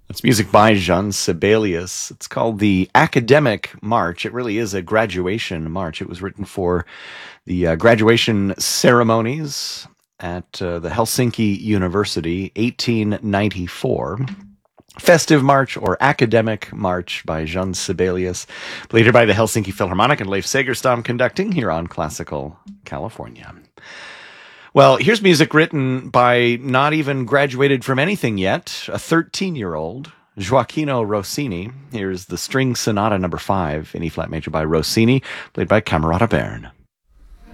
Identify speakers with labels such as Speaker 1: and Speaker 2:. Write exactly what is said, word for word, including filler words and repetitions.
Speaker 1: It's music by Jean Sibelius. It's called the Academic March. It really is a graduation march. It was written for the uh, graduation ceremonies at uh, the Helsinki University, eighteen ninety-four. Festive March or Academic March by Jean Sibelius, played here by the Helsinki Philharmonic and Leif Segerstam conducting here on Classical California. Well, here's music written by not even graduated from anything yet, a thirteen-year-old, Gioacchino Rossini. Here's the String Sonata number five in E-flat major by Rossini, played by Camerata Bern.